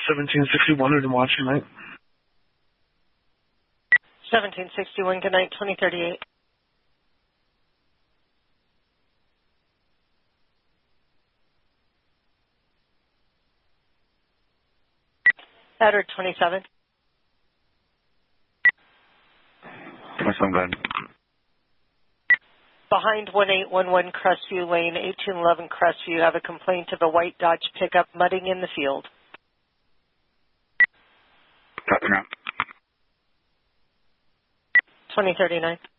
1761 in Watching Night. 1761, good night, 2038. Edward 27. What's on good? Behind 1811 Crestview Lane, 1811 Crestview, have a complaint of a white Dodge pickup mudding in the field. Copy now. 2039.